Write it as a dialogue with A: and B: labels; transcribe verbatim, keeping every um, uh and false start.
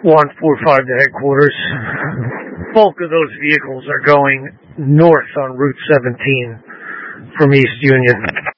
A: one four five to headquarters. Bulk of those vehicles are going north on Route seventeen from East Union.